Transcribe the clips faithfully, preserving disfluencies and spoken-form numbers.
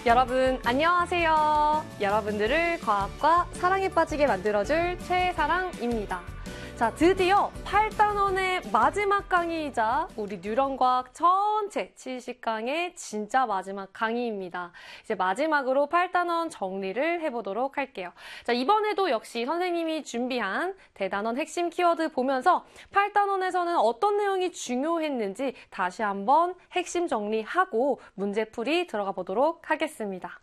여러분 안녕하세요. 여러분들을 과학과 사랑에 빠지게 만들어줄 최사랑입니다. 자, 드디어 팔 단원의 마지막 강의이자 우리 뉴런과학 전체 칠십 강의 진짜 마지막 강의입니다. 이제 마지막으로 팔 단원 정리를 해보도록 할게요. 자, 이번에도 역시 선생님이 준비한 대단원 핵심 키워드 보면서 팔 단원에서는 어떤 내용이 중요했는지 다시 한번 핵심 정리하고 문제풀이 들어가 보도록 하겠습니다.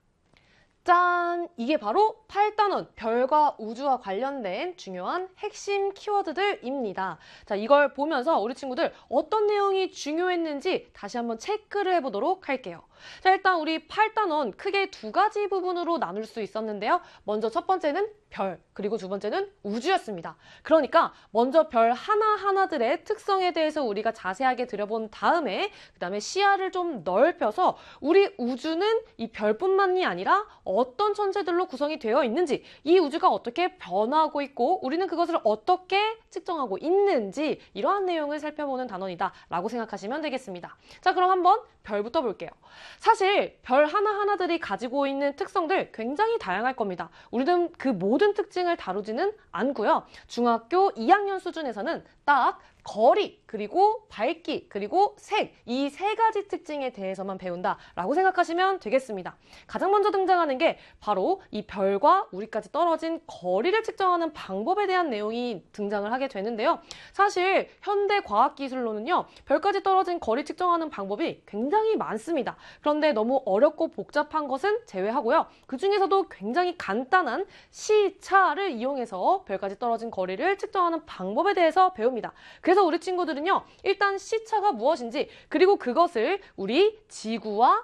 짠! 이게 바로 팔 단원 별과 우주와 관련된 중요한 핵심 키워드들입니다. 자, 이걸 보면서 우리 친구들 어떤 내용이 중요했는지 다시 한번 체크를 해보도록 할게요. 자, 일단 우리 팔 단원 크게 두 가지 부분으로 나눌 수 있었는데요. 먼저 첫 번째는 별, 그리고 두 번째는 우주였습니다. 그러니까 먼저 별 하나하나들의 특성에 대해서 우리가 자세하게 들여본 다음에 그 다음에 시야를 좀 넓혀서 우리 우주는 이 별뿐만이 아니라 어떤 천체들로 구성이 되어 있는지, 이 우주가 어떻게 변화하고 있고 우리는 그것을 어떻게 측정하고 있는지, 이러한 내용을 살펴보는 단원이다 라고 생각하시면 되겠습니다. 자, 그럼 한번 별부터 볼게요. 사실 별 하나하나들이 가지고 있는 특성들 굉장히 다양할 겁니다. 우리는 그 모든 특징을 다루지는 않고요. 중학교 이 학년 수준에서는 딱 거리, 그리고 밝기, 그리고 색, 이 세 가지 특징에 대해서만 배운다라고 생각하시면 되겠습니다. 가장 먼저 등장하는 게 바로 이 별과 우리까지 떨어진 거리를 측정하는 방법에 대한 내용이 등장을 하게 되는데요. 사실 현대 과학기술로는요, 별까지 떨어진 거리 측정하는 방법이 굉장히 많습니다. 그런데 너무 어렵고 복잡한 것은 제외하고요. 그 중에서도 굉장히 간단한 시차를 이용해서 별까지 떨어진 거리를 측정하는 방법에 대해서 배웁니다. 그래서 우리 친구들은요, 일단 시차가 무엇인지, 그리고 그것을 우리 지구와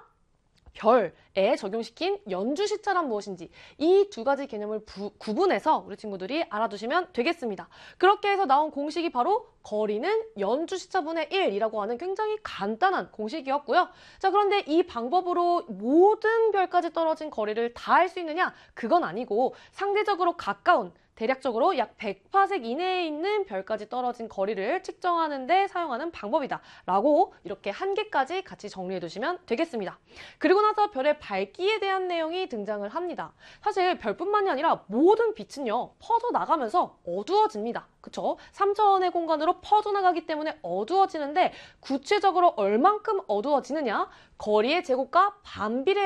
별에 적용시킨 연주시차란 무엇인지, 이 두 가지 개념을 부, 구분해서 우리 친구들이 알아두시면 되겠습니다. 그렇게 해서 나온 공식이 바로 거리는 연주시차분의 일이라고 하는 굉장히 간단한 공식이었고요. 자, 그런데 이 방법으로 모든 별까지 떨어진 거리를 다 할 수 있느냐? 그건 아니고 상대적으로 가까운, 대략적으로 약 백 파섹 이내에 있는 별까지 떨어진 거리를 측정하는 데 사용하는 방법이다 라고 이렇게 한 개까지 같이 정리해 두시면 되겠습니다. 그리고 나서 별의 밝기에 대한 내용이 등장을 합니다. 사실 별뿐만이 아니라 모든 빛은요, 퍼져나가면서 어두워집니다. 그쵸? 삼 차원의 공간으로 퍼져나가기 때문에 어두워지는데 구체적으로 얼만큼 어두워지느냐? 거리의 제곱과 반비례